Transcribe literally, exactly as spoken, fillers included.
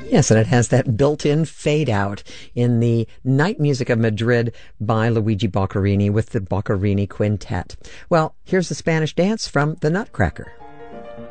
Yes, and it has that built-in fade-out in the Night Music of Madrid by Luigi Boccherini with the Boccherini Quintet. Well, here's the Spanish dance from the Nutcracker.